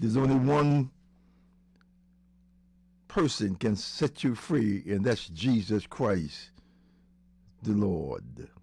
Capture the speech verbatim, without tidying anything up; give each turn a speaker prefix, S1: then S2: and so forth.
S1: There's only one person can set you free, and that's Jesus Christ, the Lord.